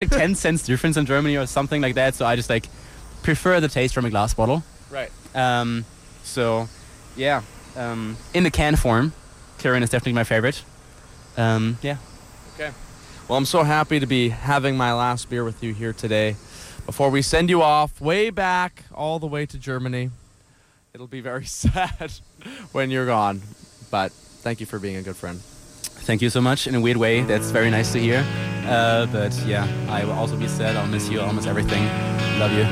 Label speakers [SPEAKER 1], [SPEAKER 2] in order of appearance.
[SPEAKER 1] like 10 cents difference in Germany or something like that. So I just like prefer the taste from a glass bottle.
[SPEAKER 2] Right.
[SPEAKER 1] So yeah, in the can form, Kirin is definitely my favorite. Yeah.
[SPEAKER 2] Okay. Well, I'm so happy to be having my last beer with you here today. Before we send you off way back, all the way to Germany, it'll be very sad when you're gone. But thank you for being a good friend.
[SPEAKER 1] Thank you so much. In a weird way, that's very nice to hear. But yeah, I will also be sad. I'll miss you. I'll miss everything. Love you.